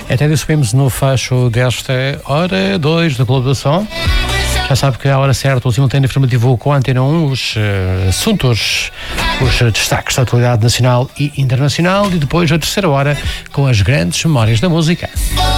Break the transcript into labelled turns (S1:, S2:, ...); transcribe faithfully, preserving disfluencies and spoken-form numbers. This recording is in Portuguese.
S1: Até dispomos no fecho desta hora dois do Globo do Som. Já sabe que à hora certa o simultâneo informativo com a Antena um, os uh, assuntos, os destaques da atualidade nacional e internacional, e depois a terceira hora com as grandes memórias da música.